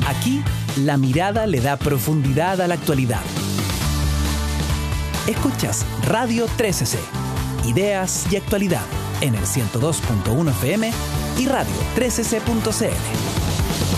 Aquí, la mirada le da profundidad a la actualidad. Escuchas Radio 13C, ideas y actualidad en el 102.1 FM y radio 13c.cl.